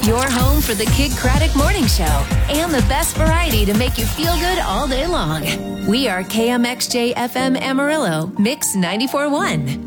Your home for the Kidd Kraddick Morning Show and the best variety to make you feel good all day long. We are KMXJ FM Amarillo, Mix 94.1.